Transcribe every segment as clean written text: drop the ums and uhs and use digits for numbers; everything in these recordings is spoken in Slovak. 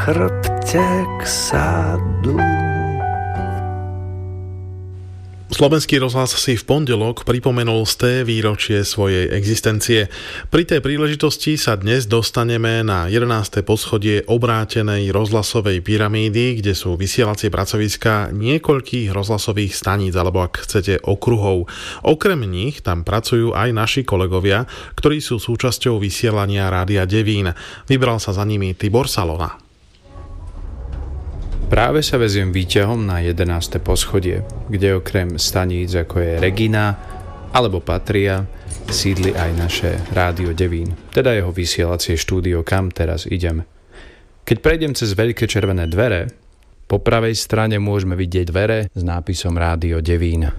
chrbte k sadu. Slovenský rozhlas si v pondelok pripomenul 100. výročie svojej existencie. Pri tej príležitosti sa dnes dostaneme na 11. poschodie obrátenej rozhlasovej pyramídy, kde sú vysielacie pracoviská niekoľkých rozhlasových staníc, alebo ak chcete okruhov. Okrem nich tam pracujú aj naši kolegovia, ktorí sú súčasťou vysielania Rádia Devín. Vybral sa za nimi Tibor Salona. Práve sa veziem výťahom na 11. poschodie, kde okrem staníc ako je Regina alebo Patria sídli aj naše Rádio Devín, teda jeho vysielacie štúdio, kam teraz idem. Keď prejdem cez veľké červené dvere, po pravej strane môžeme vidieť dvere s nápisom Rádio Devín.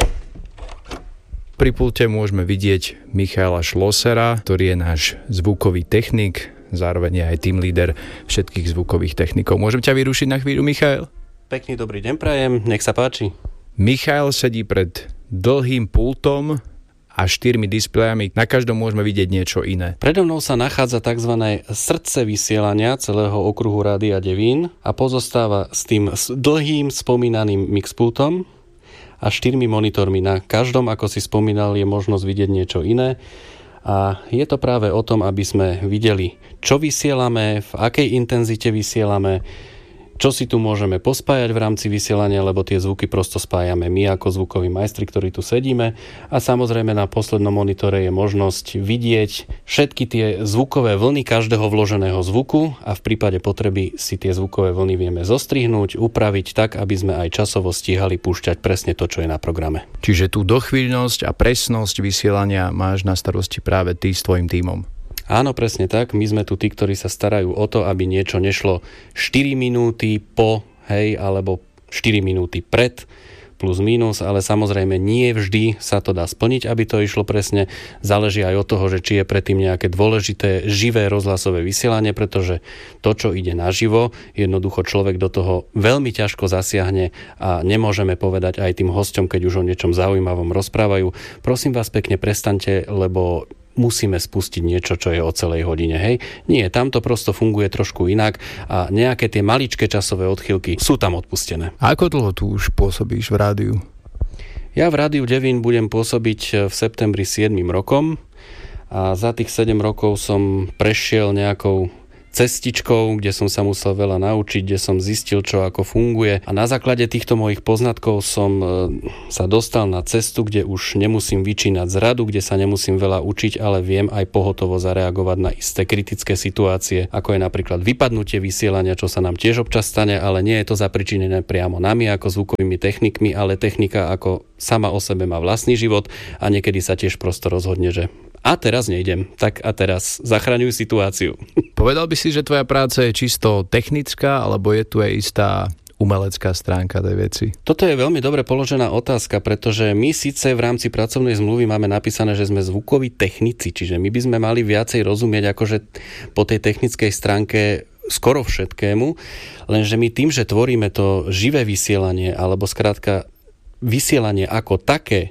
Pri pulte môžeme vidieť Michaela Šlosera, ktorý je náš zvukový technik, zároveň je aj team leader všetkých zvukových technikov. Môžem ťa vyrušiť na chvíľu, Michael? Pekný dobrý deň prajem, nech sa páči. Michael sedí pred dlhým pultom a 4 displejami. Na každom môžeme vidieť niečo iné. Predo mnou sa nachádza tzv. Srdce vysielania celého okruhu Rádia Devín a pozostáva s tým dlhým spomínaným mixpultom a 4 monitormi. Na každom, ako si spomínal, je možnosť vidieť niečo iné. A je to práve o tom, aby sme videli, čo vysielame, v akej intenzite vysielame, čo si tu môžeme pospájať v rámci vysielania, lebo tie zvuky prosto spájame my ako zvukoví majstri, ktorí tu sedíme. A samozrejme na poslednom monitore je možnosť vidieť všetky tie zvukové vlny každého vloženého zvuku a v prípade potreby si tie zvukové vlny vieme zostrihnúť, upraviť tak, aby sme aj časovo stíhali púšťať presne to, čo je na programe. Čiže tú dochvíľnosť a presnosť vysielania máš na starosti práve ty s tvojim tímom. Áno, presne tak. My sme tu tí, ktorí sa starajú o to, aby niečo nešlo 4 minúty po, alebo 4 minúty pred, plus minus, ale samozrejme nie vždy sa to dá splniť, aby to išlo presne. Záleží aj od toho, že či je predtým nejaké dôležité živé rozhlasové vysielanie, pretože to, čo ide naživo, jednoducho človek do toho veľmi ťažko zasiahne a nemôžeme povedať aj tým hosťom, keď už o niečom zaujímavom rozprávajú. Prosím vás pekne, prestaňte, lebo musíme spustiť niečo, čo je o celej hodine, hej? Nie, tam to prosto funguje trošku inak a nejaké tie maličké časové odchýlky sú tam odpustené. A ako dlho tu už pôsobíš v rádiu? Ja v Rádiu Devín budem pôsobiť v septembri 7 rokom a za tých 7 rokov som prešiel nejakou cestičkou, kde som sa musel veľa naučiť, kde som zistil, čo ako funguje. A na základe týchto mojich poznatkov som sa dostal na cestu, kde už nemusím vyčínať z radu, kde sa nemusím veľa učiť, ale viem aj pohotovo zareagovať na isté kritické situácie, ako je napríklad vypadnutie vysielania, čo sa nám tiež občas stane, ale nie je to zapričinené priamo nami ako zvukovými technikmi, ale technika ako sama o sebe má vlastný život a niekedy sa tiež prosto rozhodne, že a teraz nejdem, tak a teraz zachraňuj situáciu. Povedal by si, že tvoja práca je čisto technická, alebo je tu aj istá umelecká stránka tej veci? Toto je veľmi dobre položená otázka, pretože my síce v rámci pracovnej zmluvy máme napísané, že sme zvukoví technici, čiže my by sme mali viacej rozumieť akože po tej technickej stránke skoro všetkému, lenže my tým, že tvoríme to živé vysielanie, alebo skrátka vysielanie ako také,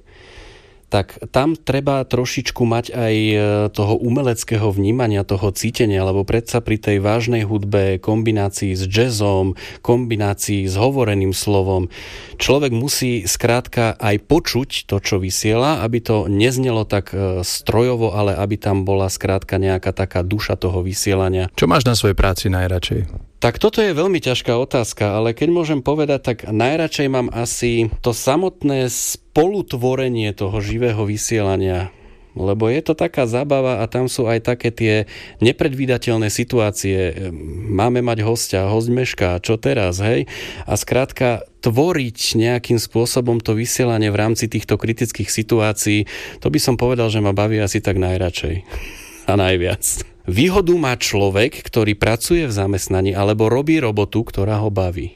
tak tam treba trošičku mať aj toho umeleckého vnímania, toho cítenia, lebo predsa pri tej vážnej hudbe, kombinácii s jazzom, kombinácii s hovoreným slovom, človek musí skrátka aj počuť to, čo vysiela, aby to neznelo tak strojovo, ale aby tam bola skrátka nejaká taká duša toho vysielania. Čo máš na svojej práci najradšej? Tak toto je veľmi ťažká otázka, ale keď môžem povedať, tak najradšej mám asi to samotné spolutvorenie toho živého vysielania. Lebo je to taká zábava a tam sú aj také tie nepredvídateľné situácie. Máme mať hostia, host mešká, čo teraz, hej? A skrátka tvoriť nejakým spôsobom to vysielanie v rámci týchto kritických situácií, to by som povedal, že ma baví asi tak najradšej a najviac. Výhodu má človek, ktorý pracuje v zamestnaní alebo robí robotu, ktorá ho baví.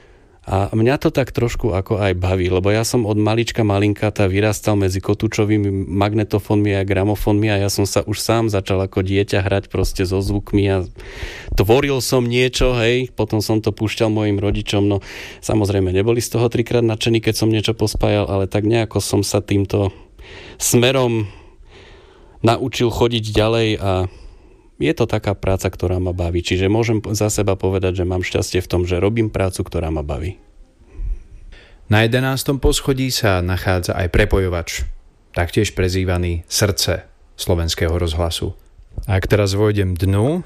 A mňa to tak trošku ako aj baví, lebo ja som od malička malinkáta vyrastal medzi kotúčovými magnetofónmi a gramofónmi a ja som sa už sám začal ako dieťa hrať proste so zvukmi a tvoril som niečo, hej, potom som to púšťal mojim rodičom, no samozrejme neboli z toho trikrát nadšení, keď som niečo pospájal, ale tak nejako som sa týmto smerom naučil chodiť ďalej a je to taká práca, ktorá ma baví. Čiže môžem za seba povedať, že mám šťastie v tom, že robím prácu, ktorá ma baví. Na 11. poschodí sa nachádza aj prepojovač, taktiež prezývaný srdce Slovenského rozhlasu. A ak teraz vojdem dnu,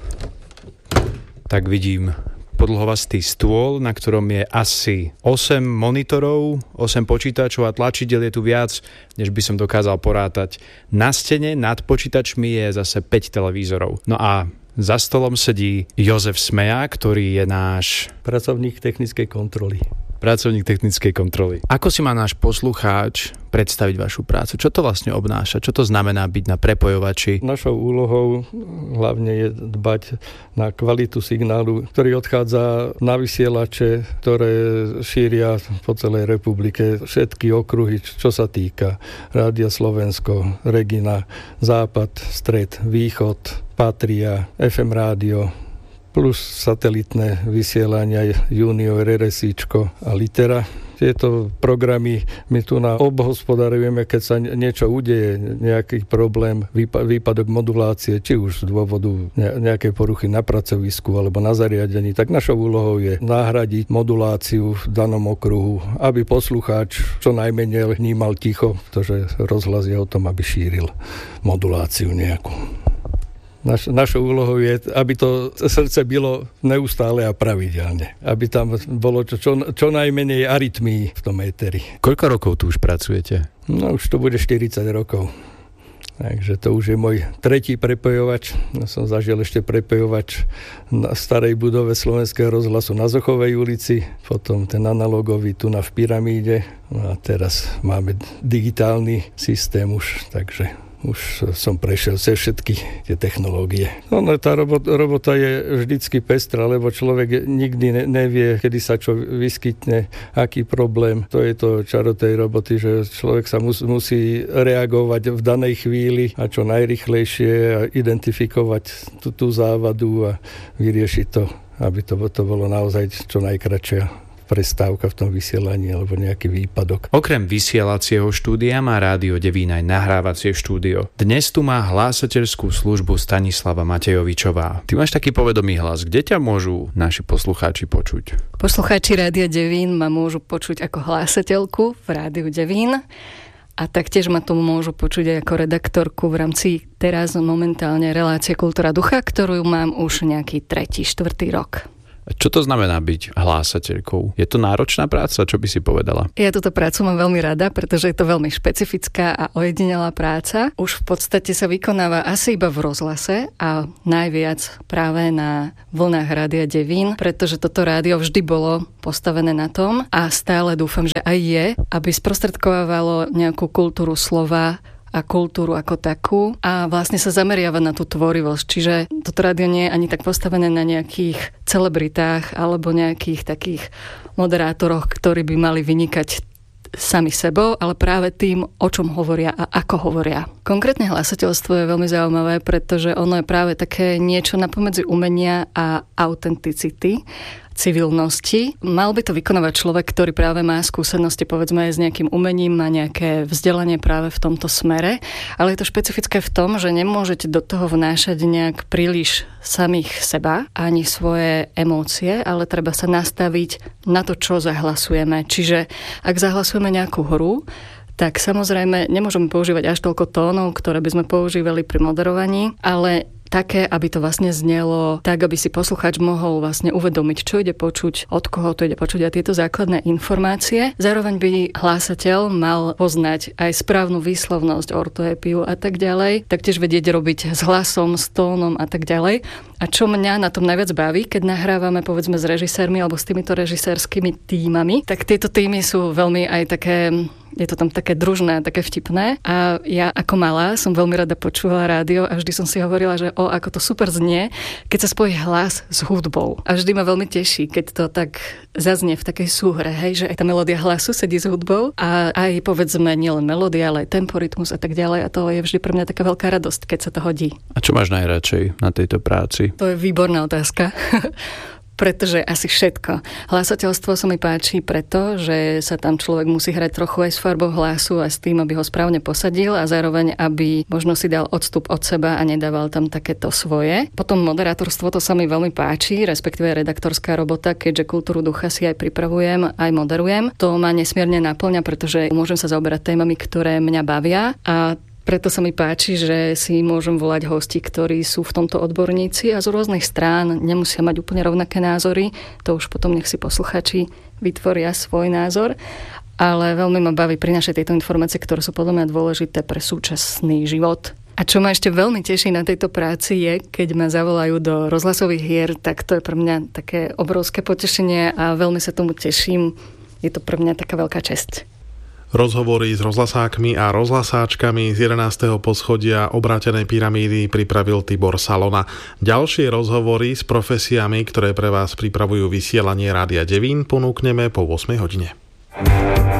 tak vidím podlhovastý stôl, na ktorom je asi 8 monitorov, 8 počítačov a tlačidel je tu viac, než by som dokázal porátať. Na stene nad počítačmi je zase 5 televízorov. No a za stolom sedí Jozef Smeja, ktorý je náš pracovník technickej kontroly. Ako si má náš poslucháč predstaviť vašu prácu? Čo to vlastne obnáša? Čo to znamená byť na prepojovači? Našou úlohou hlavne je dbať na kvalitu signálu, ktorý odchádza na vysielače, ktoré šíria po celej republike všetky okruhy, čo sa týka Rádia Slovensko, Regina, Západ, Stred, Východ, Patria, FM rádio, plus satelitné vysielania Junior, RSIčko a Litera. Tieto programy my tu obhospodarujeme, keď sa niečo udeje, nejaký problém, výpadok modulácie, či už z dôvodu nejakej poruchy na pracovisku alebo na zariadení, tak našou úlohou je nahradiť moduláciu v danom okruhu, aby poslucháč čo najmenej vnímal ticho, pretože rozhlas je o tom, aby šíril moduláciu nejakú. Našou úlohou je, aby to srdce bylo neustále a pravidelne. Aby tam bolo čo najmenej arytmí v tom éteri. Koľko rokov tu už pracujete? No už to bude 40 rokov. Takže to už je môj tretí prepojovač. Ja som zažil ešte prepojovač na starej budove Slovenského rozhlasu na Zochovej ulici, potom ten analogový tu v Pyramíde. No a teraz máme digitálny systém už, takže už som prešiel cez všetky tie technológie. No, tá robota je vždycky pestrá, lebo človek nikdy nevie, kedy sa čo vyskytne, aký problém. To je to čaro tej roboty, že človek sa musí reagovať v danej chvíli a čo najrýchlejšie a identifikovať tú závadu a vyriešiť to, aby to bolo naozaj čo najkratšie prestávka v tom vysielaní alebo nejaký výpadok. Okrem vysielacieho štúdia má Rádio Devín aj nahrávacie štúdio. Dnes tu má hlásateľskú službu Stanislava Matejovičová. Ty máš taký povedomý hlas. Kde ťa môžu naši poslucháči počuť? Poslucháči Rádia Devín ma môžu počuť ako hlásateľku v Rádiu Devín a taktiež ma tu môžu počuť aj ako redaktorku v rámci teraz momentálne relácie Kultúra ducha, ktorú mám už nejaký 3., 4. rok. Čo to znamená byť hlásateľkou? Je to náročná práca? Čo by si povedala? Ja túto prácu mám veľmi rada, pretože je to veľmi špecifická a ojedinelá práca. Už v podstate sa vykonáva asi iba v rozhlase a najviac práve na vlnách Rádia Devín, pretože toto rádio vždy bolo postavené na tom a stále dúfam, že aj je, aby sprostredkovávalo nejakú kultúru slova a kultúru ako takú a vlastne sa zameriava na tú tvorivosť. Čiže toto rádio nie je ani tak postavené na nejakých celebritách alebo nejakých takých moderátoroch, ktorí by mali vynikať sami sebou, ale práve tým, o čom hovoria a ako hovoria. Konkrétne hlásateľstvo je veľmi zaujímavé, pretože ono je práve také niečo napomedzi umenia a autenticity, civilnosti. Mal by to vykonávať človek, ktorý práve má skúsenosti povedzme aj s nejakým umením, má nejaké vzdelanie práve v tomto smere, ale je to špecifické v tom, že nemôžete do toho vnášať nejak príliš samých seba ani svoje emócie, ale treba sa nastaviť na to, čo zahlasujeme. Čiže ak zahlasujeme nejakú hru, tak samozrejme nemôžeme používať až toľko tónov, ktoré by sme používali pri moderovaní, ale také, aby to vlastne znelo tak, aby si poslucháč mohol vlastne uvedomiť, čo ide počuť, od koho to ide počuť a tieto základné informácie. Zároveň by hlásateľ mal poznať aj správnu výslovnosť, ortoepiu a tak ďalej, taktiež vedieť robiť s hlasom, s tónom a tak ďalej. A čo mňa na tom najviac baví, keď nahrávame povedzme s režisérmi alebo s týmito režisérskymi tímami, tak tieto tímy sú veľmi aj také, je to tam také družné, také vtipné. A ja ako malá som veľmi rada počúvala rádio a vždy som si hovorila, že ako to super znie, keď sa spojí hlas s hudbou. A vždy ma veľmi teší, keď to tak zaznie v takej súhre, hej, že aj tá melódia hlasu sedí s hudbou a aj povedzme nielen melódia, ale aj tempo, rytmus a tak ďalej. A to je vždy pre mňa taká veľká radosť, keď sa to hodí. A čo máš najradšej na tejto práci? To je výborná otázka. pretože asi všetko. Hlasateľstvo sa mi páči preto, že sa tam človek musí hrať trochu aj s farbou hlasu a s tým, aby ho správne posadil a zároveň, aby možno si dal odstup od seba a nedával tam takéto svoje. Potom moderátorstvo, to sa mi veľmi páči, respektíve redaktorská robota, keďže kultúru ducha si aj pripravujem, aj moderujem. To ma nesmierne naplňa, pretože môžem sa zaoberať témami, ktoré mňa bavia a preto sa mi páči, že si môžem volať hosti, ktorí sú v tomto odborníci a z rôznych strán nemusia mať úplne rovnaké názory. To už potom nech si posluchači vytvoria svoj názor. Ale veľmi ma baví prinašať tieto informácie, ktoré sú podľa mňa dôležité pre súčasný život. A čo ma ešte veľmi teší na tejto práci je, keď ma zavolajú do rozhlasových hier, tak to je pre mňa také obrovské potešenie a veľmi sa tomu teším. Je to pre mňa taká veľká česť. Rozhovory s rozhlasákmi a rozhlasáčkami z 11. poschodia obrátenej pyramídy pripravil Tibor Salona. Ďalšie rozhovory s profesiami, ktoré pre vás pripravujú vysielanie Rádia Devín, ponúkneme po 8 hodine.